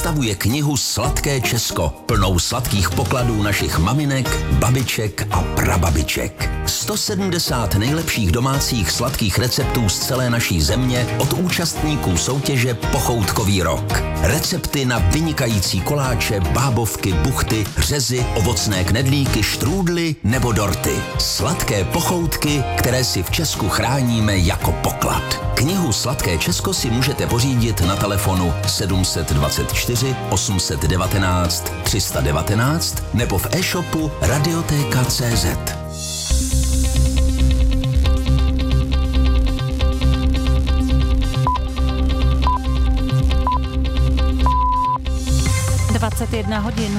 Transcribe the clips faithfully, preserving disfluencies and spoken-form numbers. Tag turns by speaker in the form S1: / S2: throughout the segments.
S1: představuje knihu Sladké Česko, plnou sladkých pokladů našich maminek, babiček a prababiček. sto sedmdesát nejlepších domácích sladkých receptů z celé naší země od účastníků soutěže Pochoutkový rok. Recepty na vynikající koláče, bábovky, buchty, řezy, ovocné knedlíky, štrůdly nebo dorty. Sladké pochoutky, které si v Česku chráníme jako poklad. Knihu Sladké Česko si můžete pořídit na telefonu sedm dvacet čtyři osm set devatenáct tři sta devatenáct nebo v e-shopu radioteka tečka cé zet.
S2: dvacet jedna hodin.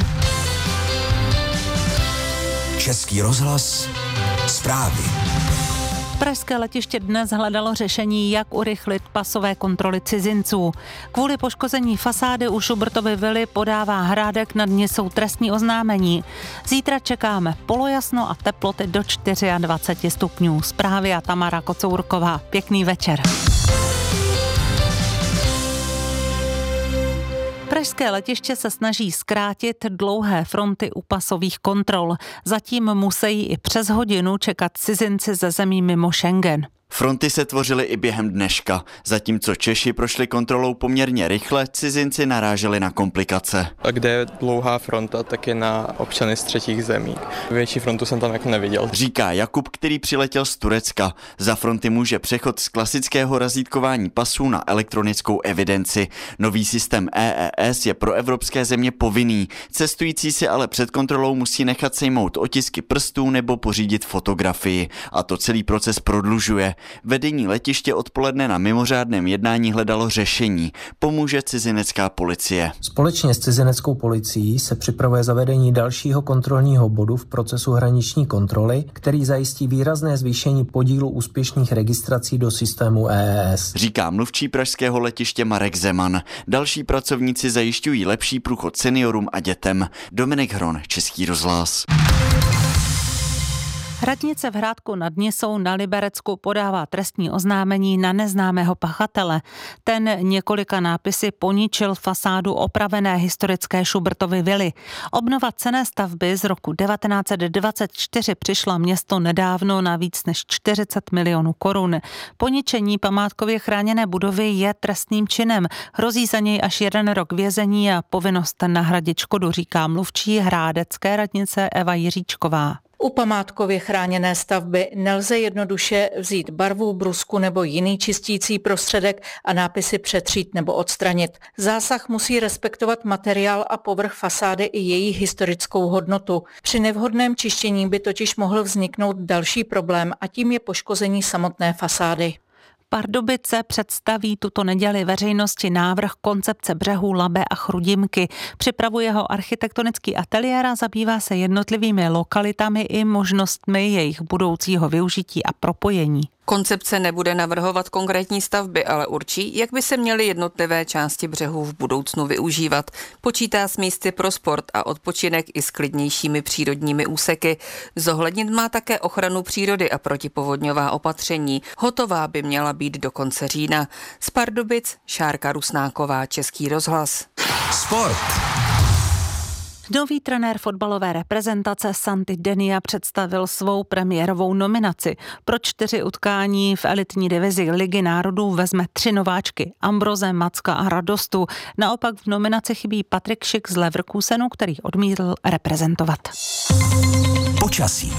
S1: Český rozhlas, zprávy.
S2: Pražské letiště dnes hledalo řešení, jak urychlit pasové kontroly cizinců. Kvůli poškození fasády u Šubertovy vily podává Hrádek nad Nisou trestní oznámení. Zítra čekáme polojasno a teploty do dvacet čtyři stupňů. Zprávy a Tamara Kocourková. Pěkný večer. Pražské letiště se snaží zkrátit dlouhé fronty u pasových kontrol. Zatím musí i přes hodinu čekat cizinci ze zemí mimo Schengen.
S3: Fronty se tvořily i během dneška. Zatímco Češi prošli kontrolou poměrně rychle, cizinci naráželi na komplikace.
S4: A kde je dlouhá fronta, tak je na občany z třetích zemí. Větší frontu jsem tam jako neviděl.
S3: Říká Jakub, který přiletěl z Turecka. Za fronty může přechod z klasického razítkování pasů na elektronickou evidenci. Nový systém E E S je pro evropské země povinný. Cestující si ale před kontrolou musí nechat sejmout otisky prstů nebo pořídit fotografii. A to celý proces prodlužuje. Vedení letiště odpoledne na mimořádném jednání hledalo řešení. Pomůže cizinecká policie.
S5: Společně s cizineckou policií se připravuje zavedení dalšího kontrolního bodu v procesu hraniční kontroly, který zajistí výrazné zvýšení podílu úspěšných registrací do systému E E S.
S3: Říká mluvčí pražského letiště Marek Zeman. Další pracovníci zajišťují lepší průchod seniorům a dětem. Dominik Hron, Český rozhlas.
S2: Radnice v Hrádku nad Nisou na Liberecku podává trestní oznámení na neznámého pachatele. Ten několika nápisy poničil fasádu opravené historické Šubertovy vily. Obnova cenné stavby z roku devatenáct set dvacet čtyři přišla město nedávno na víc než čtyřicet milionů korun. Poničení památkově chráněné budovy je trestným činem. Hrozí za něj až jeden rok vězení a povinnost nahradit škodu, říká mluvčí hrádecké radnice Eva Jiříčková.
S6: U památkově chráněné stavby nelze jednoduše vzít barvu, brusku nebo jiný čistící prostředek a nápisy přetřít nebo odstranit. Zásah musí respektovat materiál a povrch fasády i její historickou hodnotu. Při nevhodném čištění by totiž mohl vzniknout další problém a tím je poškození samotné fasády.
S2: Pardubice představí tuto neděli veřejnosti návrh koncepce břehů Labe a Chrudimky. Připravuje ho architektonický ateliér a zabývá se jednotlivými lokalitami i možnostmi jejich budoucího využití a propojení.
S7: Koncepce nebude navrhovat konkrétní stavby, ale určí, jak by se měly jednotlivé části břehů v budoucnu využívat. Počítá s místy pro sport a odpočinek i s klidnějšími přírodními úseky. Zohlednit má také ochranu přírody a protipovodňová opatření. Hotová by měla být do konce října. Z Pardubic Šárka Rusnáková, Český rozhlas.
S1: Sport.
S2: Nový trenér fotbalové reprezentace Santi Denia představil svou premiérovou nominaci. Pro čtyři utkání v elitní divizi Ligy národů vezme tři nováčky: Ambroze, Macka a Radostu. Naopak v nominaci chybí Patrik Schick z Leverkusenu, který odmítl reprezentovat.
S1: Počasí.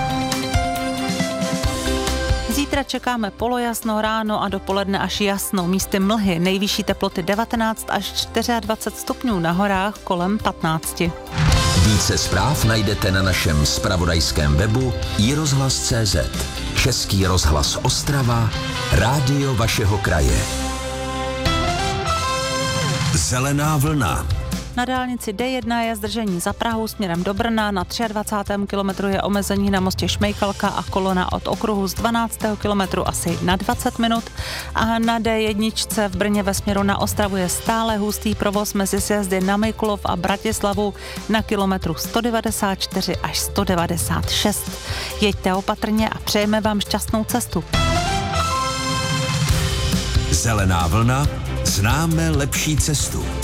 S2: Zítra čekáme polojasno ráno a dopoledne až jasno. Místy mlhy, nejvyšší teploty devatenáct až dvacet čtyři stupňů, na horách kolem patnáct.
S1: Více zpráv najdete na našem zpravodajském webu i rozhlas tečka cé zet. Český rozhlas Ostrava, rádio vašeho kraje. Zelená vlna.
S2: Na dálnici D jedna je zdržení za Prahu směrem do Brna, na dvacátém třetím kilometru je omezení na mostě Šmejchalka a kolona od okruhu z dvanáctého kilometru asi na dvacet minut a na D jedna v Brně ve směru na Ostravu je stále hustý provoz mezi sjezdy na Mikulov a Bratislavu na kilometru sto devadesát čtyři až sto devadesát šest. Jeďte opatrně a přejeme vám šťastnou cestu.
S1: Zelená vlna, známe lepší cestu.